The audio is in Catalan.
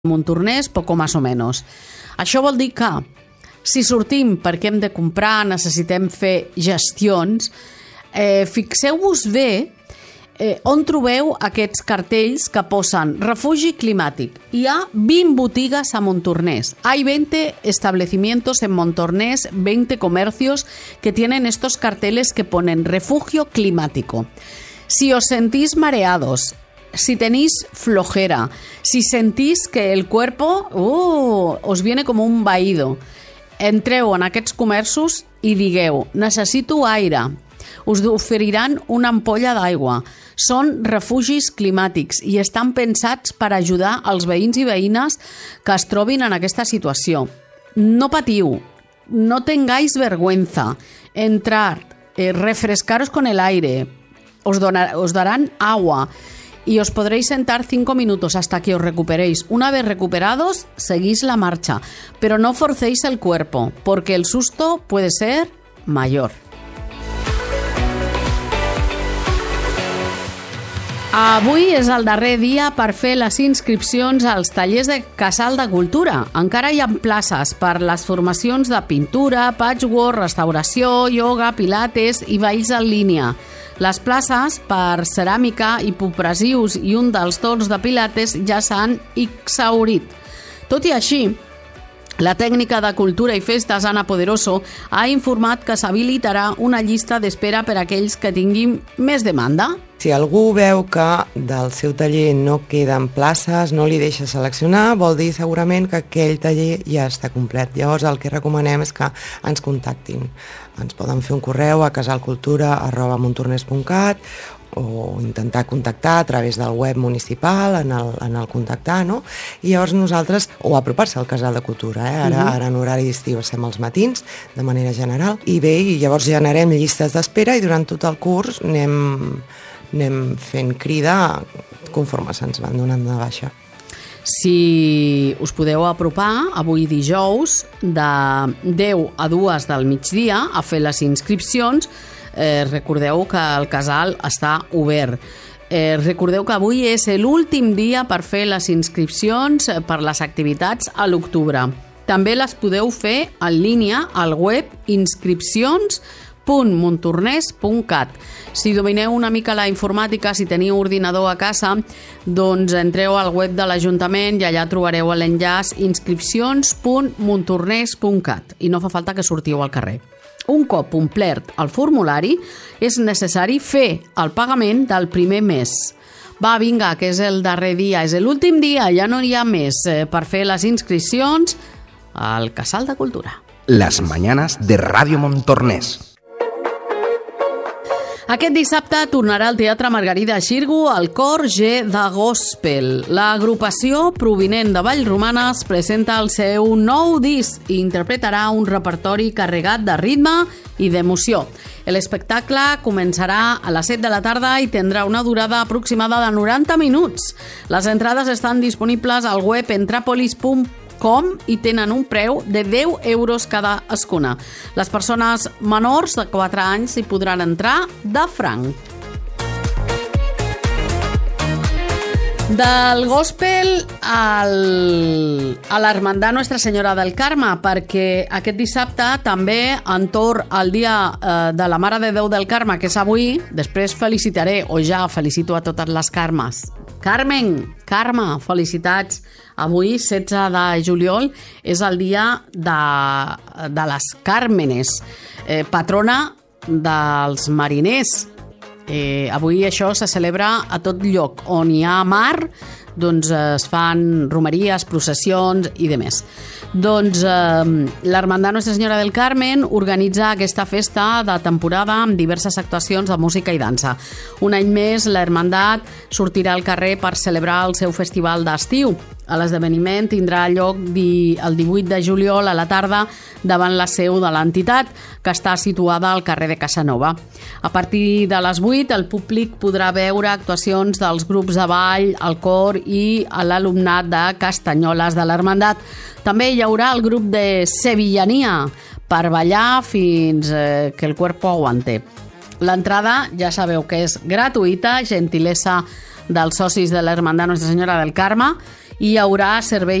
Montornès, poco más o menos. Això vol dir que si sortim perquè hem de comprar, necessitem fer gestions, fixeu-vos bé on trobeu aquests cartells que posen refugi climàtic. Hi ha 20 botigues a Montornès. Hay 20 establecimientos en Montornès, 20 comercios que tienen estos carteles que ponen refugio climático. Si os sentís mareados, si tenéis flojera, si sentís que el cuerpo os viene como un vaído, entreu en aquests comerços i digueu, necessito aire. Us oferiran una ampolla d'aigua. Són refugis climàtics i estan pensats per ajudar els veïns i veïnes que es trobin en aquesta situació. No patiu, no tengáis vergüenza. Entrar, refrescaros con el aire, os darán agua y os podréis sentar 5 minutos hasta que os recuperéis. Una vez recuperados, seguís la marcha, pero no forcéis el cuerpo, porque el susto puede ser mayor. Avui és el darrer dia per fer les inscripcions als tallers de Casal de Cultura. Encara hi ha places per les formacions de pintura, patchwork, restauració, ioga, pilates i balls en línia. Les places per ceràmica, hipopressius i un dels torns de pilates ja s'han exhaurit. Tot i així, la tècnica de Cultura i Festes, Anna Poderoso, ha informat que s'habilitarà una llista d'espera per a aquells que tinguin més demanda. Si algú veu que del seu taller no queden places, no li deixa seleccionar, vol dir segurament que aquell taller ja està complet. Llavors el que recomanem és que ens contactin. Ens poden fer un correu a casalcultura@montornès.cat o intentar contactar a través del web municipal en el contactar, no? I llavors nosaltres, o apropar-se al Casal de Cultura, ara en horari d'estiu estem als matins, de manera general, i bé, i llavors generem llistes d'espera i durant tot el curs anem fent crida conforme se'ns van donant de baixa. Si us podeu apropar avui dijous de 10 a 2 del migdia a fer les inscripcions, recordeu que el casal està obert. Recordeu que avui és l'últim dia per fer les inscripcions per les activitats a l'octubre. També les podeu fer en línia al web inscripcions.montornès.cat. Si domineu una mica la informàtica, si teniu ordinador a casa, doncs entreu al web de l'Ajuntament i allà trobareu l'enllaç inscripcions.montornès.cat i no fa falta que sortiu al carrer. Un cop omplert el formulari, és necessari fer el pagament del primer mes. Va, vinga, que és el darrer dia, és l'últim dia, ja no hi ha més per fer les inscripcions al Casal de Cultura. Las mañanas de Radio Montornès. Aquest dissabte tornarà al Teatre Margarida Xirgu el cor G de Gospel. L'agrupació provinent de Vallromanes presenta el seu nou disc i interpretarà un repertori carregat de ritme i d'emoció. L'espectacle començarà a les 7 de la tarda i tindrà una durada aproximada de 90 minuts. Les entrades estan disponibles al web entrapolis.com i tenen un preu de 10 euros cadascuna. Les persones menors de 4 anys hi podran entrar de franc. Del gospel a l'Hermandad Nuestra Senyora del Carme, perquè aquest dissabte també entorn al dia de la Mare de Déu del Carme, que és avui, després felicitaré, o ja felicito a totes les Carmes. Carme, felicitats. Avui, 16 de juliol, és el dia de les Càrmenes, patrona dels mariners. Avui això se celebra a tot lloc on hi ha mar, doncs es fan romeries, processions i demés. Doncs l'Hermandad Nuestra Senyora del Carmen organitza aquesta festa de temporada amb diverses actuacions de música i dansa. Un any més l'Hermandat sortirà al carrer per celebrar el seu festival d'estiu. L'esdeveniment tindrà lloc el 18 de juliol a la tarda davant la seu de l'entitat, que està situada al carrer de Casanova. A partir de les 8 el públic podrà veure actuacions dels grups de ball, el cor i l'alumnat de Castanyoles de l'Hermandat. També hi haurà el grup de Sevillania per ballar fins que el cuerpo aguante. L'entrada ja sabeu que és gratuïta, gentilesa dels socis de l'Hermandad Nuestra Senyora del Carme, i hi haurà servei